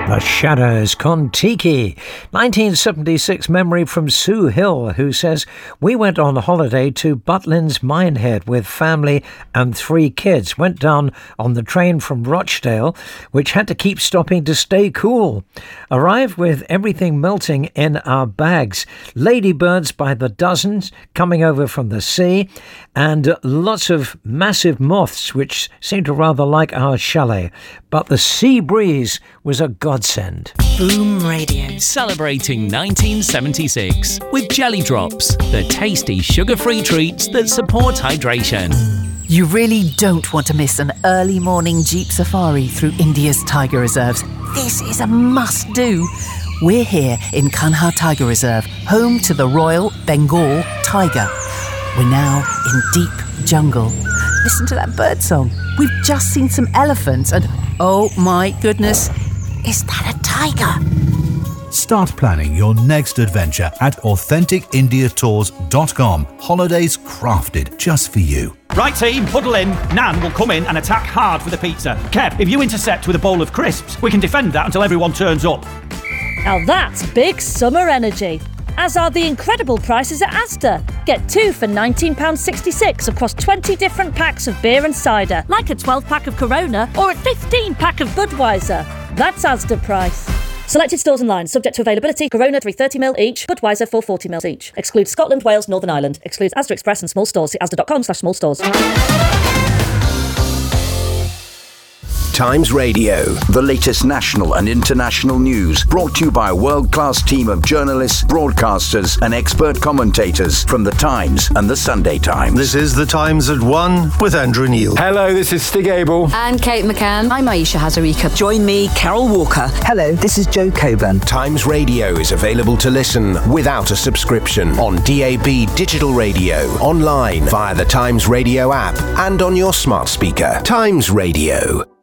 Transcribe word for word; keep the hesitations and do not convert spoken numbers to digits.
The Shadows, Kon-Tiki. nineteen seventy-six memory from Sue Hill, who says, we went on holiday to Butlins Minehead with family and three kids. Went down on the train from Rochdale, which had to keep stopping to stay cool. Arrived with everything melting in our bags. Ladybirds by the dozens coming over from the sea, and lots of massive moths, which seemed to rather like our chalet. But the sea breeze was a godsend. Boom Radio. Celebrating nineteen seventy-six with Jelly Drops, the tasty sugar-free treats that support hydration. You really don't want to miss an early morning jeep safari through India's tiger reserves. This is a must-do. We're here in Kanha Tiger Reserve, home to the Royal Bengal tiger. We're now in deep jungle. Listen to that bird song. We've just seen some elephants and, oh my goodness, is that a tiger? Start planning your next adventure at authentic india tours dot com. Holidays crafted just for you. Right team, huddle in. Nan will come in and attack hard for the pizza. Kev, if you intercept with a bowl of crisps, we can defend that until everyone turns up. Now that's big summer energy. As are the incredible prices at Asda. Get two for nineteen pounds sixty-six across twenty different packs of beer and cider, like a twelve pack of Corona or a fifteen pack of Budweiser. That's Asda price. Selected stores and lines, subject to availability. Corona three hundred thirty milliliters each, Budweiser four hundred forty milliliters each. Excludes Scotland, Wales, Northern Ireland. Excludes Asda Express and small stores. See asda.com slash small stores. Times Radio, the latest national and international news, brought to you by a world-class team of journalists, broadcasters and expert commentators from The Times and The Sunday Times. This is The Times at one with Andrew Neil. Hello, this is Stig Abel. And Kate McCann. I'm Aisha Hazarika. Join me, Carol Walker. Hello, this is Joe Coburn. Times Radio is available to listen without a subscription on D A B digital radio, online via the Times Radio app and on your smart speaker. Times Radio.